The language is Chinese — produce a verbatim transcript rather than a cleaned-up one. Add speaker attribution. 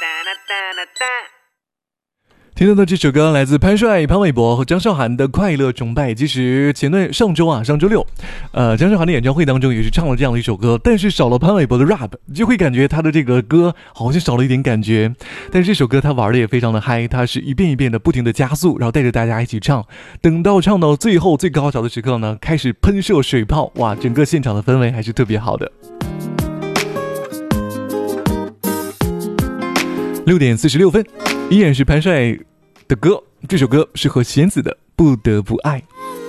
Speaker 1: 听到的这首歌来自潘帅、潘玮柏和张韶涵的《快乐崇拜》。其实前段上周啊，上周六，呃，张韶涵的演唱会当中也是唱了这样的一首歌，但是少了潘玮柏的 rap， 就会感觉他的这个歌好像少了一点感觉。但是这首歌他玩的也非常的嗨，他是一遍一遍的不停的加速，然后带着大家一起唱。等到唱到最后最高潮的时刻呢，开始喷射水炮，哇，整个现场的氛围还是特别好的。六点四十六分，依然是潘帅的歌，这首歌是和弦子的《不得不爱》。